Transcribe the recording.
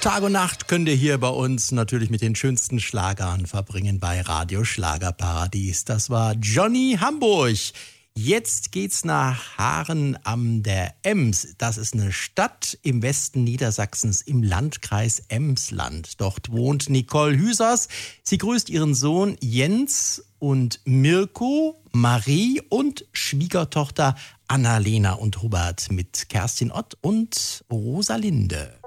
Tag und Nacht könnt ihr hier bei uns natürlich mit den schönsten Schlagern verbringen bei Radio Schlagerparadies. Das war Johnny Hamburg. Jetzt geht's nach Haaren am der Ems. Das ist eine Stadt im Westen Niedersachsens im Landkreis Emsland. Dort wohnt Nicole Hüsers. Sie grüßt ihren Sohn Jens und Mirko, Marie und Schwiegertochter Annalena und Hubert mit Kerstin Ott und Rosalinde.